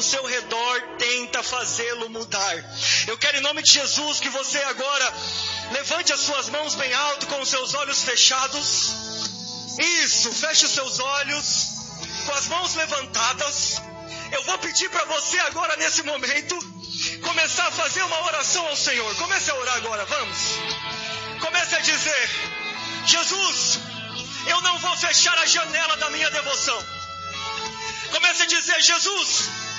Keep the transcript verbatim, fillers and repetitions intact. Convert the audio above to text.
seu redor tenta fazê-lo mudar. Eu quero em nome de Jesus que você agora levante as suas mãos bem alto com os seus olhos fechados. Isso, feche os seus olhos com as mãos levantadas. Eu vou pedir para você agora nesse momento começar a fazer uma oração ao Senhor. Comece a orar agora, vamos. Comece a dizer: Jesus, eu não vou fechar a janela da minha devoção. Comece a dizer: Jesus,